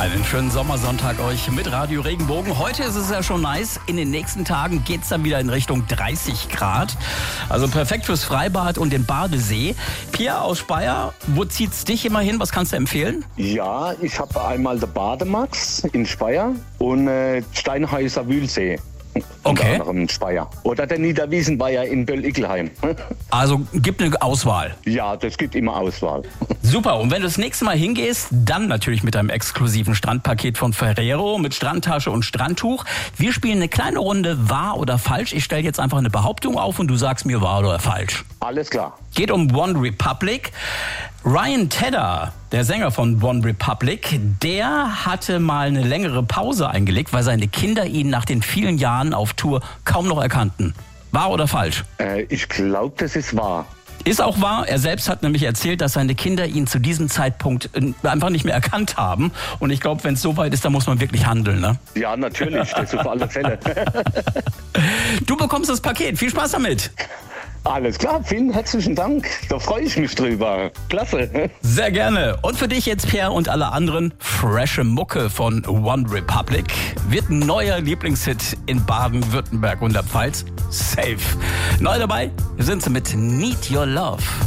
Einen schönen Sommersonntag euch mit Radio Regenbogen. Heute ist es ja schon nice. In den nächsten Tagen geht es dann wieder in Richtung 30 Grad. Also perfekt fürs Freibad und den Badesee. Pia aus Speyer, wo zieht's dich immer hin? Was kannst du empfehlen? Ja, ich habe einmal den Bademax in Speyer und Steinhäuser Wühlsee. Okay. Unter anderem in Speyer. Oder der Niederwiesenweiher in Böll-Ickelheim. Also gibt eine Auswahl. Ja, das gibt immer Auswahl. Super, und wenn du das nächste Mal hingehst, dann natürlich mit deinem exklusiven Strandpaket von Ferrero mit Strandtasche und Strandtuch. Wir spielen eine kleine Runde wahr oder falsch. Ich stelle jetzt einfach eine Behauptung auf und du sagst mir wahr oder falsch. Alles klar. Geht um One Republic. Ryan Tedder, der Sänger von One Republic, der hatte mal eine längere Pause eingelegt, weil seine Kinder ihn nach den vielen Jahren auf Tour kaum noch erkannten. Wahr oder falsch? Ich glaube, das ist wahr. Ist auch wahr. Er selbst hat nämlich erzählt, dass seine Kinder ihn zu diesem Zeitpunkt einfach nicht mehr erkannt haben. Und ich glaube, wenn es so weit ist, dann muss man wirklich handeln, ne? Ja, natürlich. Das auf alle Fälle. Du bekommst das Paket. Viel Spaß damit. Alles klar, vielen herzlichen Dank. Da freue ich mich drüber. Klasse. Sehr gerne. Und für dich jetzt, Pierre, und alle anderen, frische Mucke von One Republic. Wird ein neuer Lieblingshit in Baden-Württemberg und der Pfalz. Safe. Neu dabei sind sie mit Need Your Love.